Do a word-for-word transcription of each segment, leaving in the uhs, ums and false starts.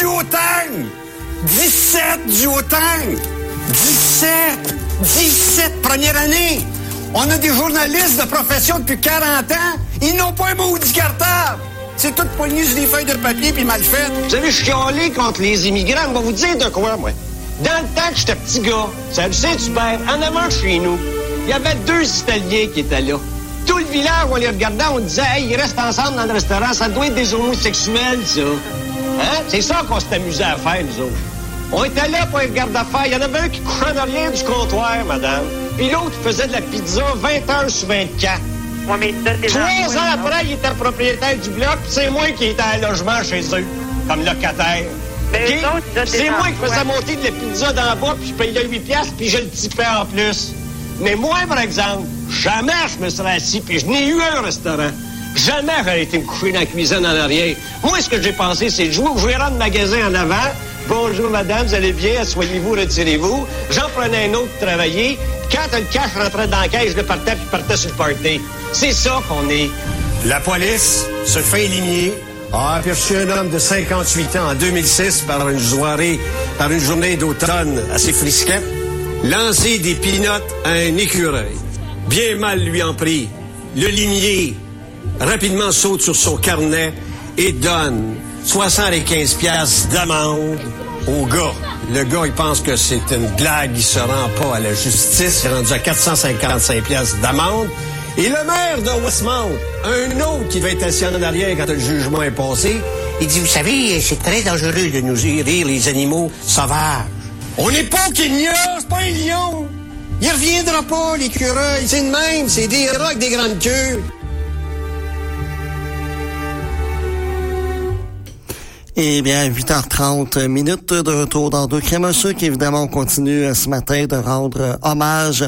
duotang! dix-sept duotang! dix-sept! dix-sept première année! On a des journalistes de profession depuis quarante ans. Ils n'ont pas un maudit cartable. C'est tout poigné sur des feuilles de papier puis mal fait. Vous avez chialé contre les immigrants. On va vous dire de quoi, moi. Dans le temps que j'étais petit gars, ça le Saint-Hubert, en avant de chez nous, il y avait deux Italiens qui étaient là. Tout le village, on les regardait, on disait, hey, ils restent ensemble dans le restaurant, ça doit être des homosexuels, ça. Hein? C'est ça qu'on s'est amusé à faire, nous autres. On était là pour les regarder faire. Il y en avait un qui couchait en arrière du comptoir, madame. Puis l'autre faisait de la pizza vingt heures sur vingt-quatre. Ouais, mais ça, c'est Trois ans après, il était le propriétaire du bloc, puis c'est moi qui étais à logement chez eux, comme locataire. Mais Okay? eux autres, ça, C'est moi qui faisais ouais. monter de la pizza dans le bas, puis je payais huit piastres, puis je le tipais en plus. Mais moi, par exemple, jamais je me serais assis, puis je n'ai eu un restaurant. Jamais j'aurais été me coucher dans la cuisine en arrière. Moi, ce que j'ai pensé, c'est de jouer au gérant de magasin en avant. Bonjour, madame, vous allez bien? Asseyez-vous, retirez-vous. J'en prenais un autre pour travailler. Quand le cash rentrait dans la caisse, je le partais, puis je partais sur le party. C'est ça qu'on est. La police se fait éliminer. A aperçu un homme de cinquante-huit ans en deux mille six par une soirée, par une journée d'automne assez frisquette, lancer des pinottes à un écureuil. Bien mal lui en pris. Le limier rapidement saute sur son carnet et donne soixante-quinze piastres d'amende au gars. Le gars, il pense que c'est une blague, il se rend pas à la justice. Il est rendu à quatre cent cinquante-cinq piastres d'amende. Et le maire de Westmount, un autre qui va être assis en arrière quand le jugement est passé, il dit, vous savez, c'est très dangereux de nous rire les animaux sauvages. On n'est pas au Kenya, c'est pas un lion. Il reviendra pas, l'écureuil. C'est de même, c'est des rats avec des grandes queues. Eh bien, huit heures trente minutes de retour dans Deux Crèmes à Sucre. Évidemment, on continue ce matin de rendre hommage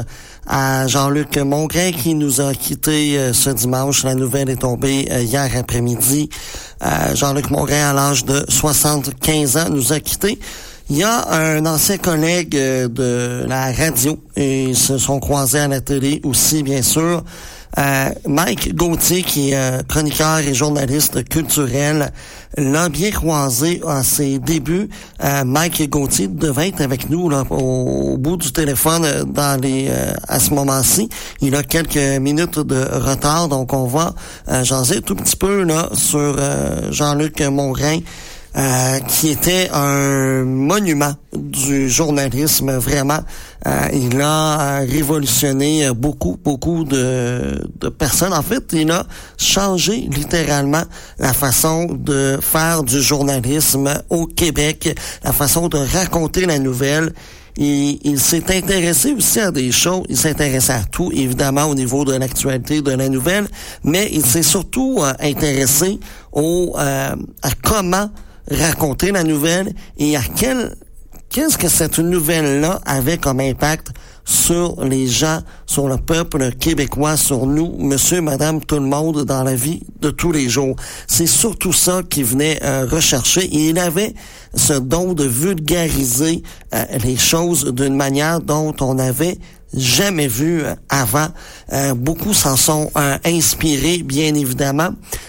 à Jean-Luc Mongrain qui nous a quittés ce dimanche. La nouvelle est tombée hier après-midi. Jean-Luc Mongrain, à l'âge de soixante-quinze ans, nous a quittés. Il y a un ancien collègue de la radio et ils se sont croisés à la télé aussi, bien sûr. Euh, Mike Gauthier, qui est euh, chroniqueur et journaliste culturel, l'a bien croisé à ses débuts. Euh, Mike Gauthier devait être avec nous là, au, au bout du téléphone euh, dans les euh, à ce moment-ci. Il a quelques minutes de retard, donc on va euh, jaser tout petit peu là sur euh, Jean-Luc Mongrain. Euh, qui était un monument du journalisme, vraiment. Euh, il a révolutionné beaucoup, beaucoup de, de personnes. En fait, il a changé littéralement la façon de faire du journalisme au Québec, la façon de raconter la nouvelle. Il, il s'est intéressé aussi à des choses, il s'intéressait à tout, évidemment, au niveau de l'actualité de la nouvelle, mais il s'est surtout euh, intéressé au euh, à comment raconter la nouvelle et à quel qu'est-ce que cette nouvelle-là avait comme impact sur les gens, sur le peuple québécois, sur nous, monsieur, madame, tout le monde dans la vie de tous les jours. C'est surtout ça qu'il venait euh, rechercher et il avait ce don de vulgariser euh, les choses d'une manière dont on avait jamais vu avant. Euh, beaucoup s'en sont euh, inspirés, bien évidemment.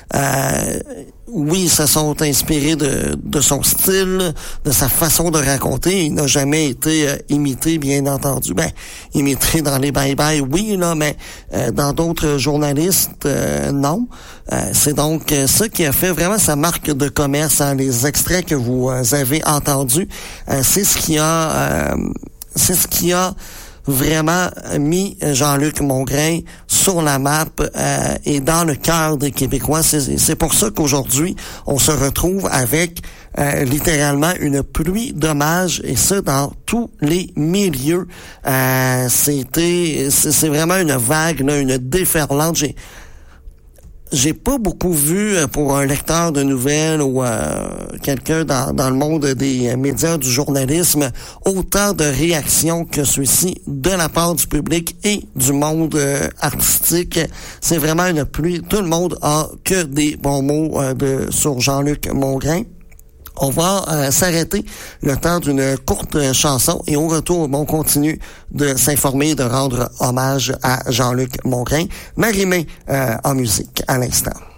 Euh, oui, ils se sont inspirés de, de son style, de sa façon de raconter. Il n'a jamais été euh, imité, bien entendu. Ben, imité dans les bye-bye, oui, là, mais euh, dans d'autres journalistes, euh, non. Euh, c'est donc euh, ça qui a fait vraiment sa marque de commerce. Hein, les extraits que vous euh, avez entendus, euh, c'est ce qui a, euh, c'est ce qui a vraiment mis Jean-Luc Mongrain sur la map euh, et dans le cœur des Québécois. C'est, c'est pour ça qu'aujourd'hui, on se retrouve avec euh, littéralement une pluie d'hommages et ça dans tous les milieux. Euh, c'était, c'est, c'est vraiment une vague, là, une déferlante. J'ai J'ai pas beaucoup vu pour un lecteur de nouvelles ou euh, quelqu'un dans, dans le monde des médias, du journalisme, autant de réactions que celui-ci de la part du public et du monde euh, artistique. C'est vraiment une pluie. Tout le monde a que des bons mots euh, de sur Jean-Luc Mongrain. On va euh, s'arrêter le temps d'une courte chanson et au retour, on continue de s'informer, de rendre hommage à Jean-Luc Mongrain. Marie-Mé euh, en musique à l'instant.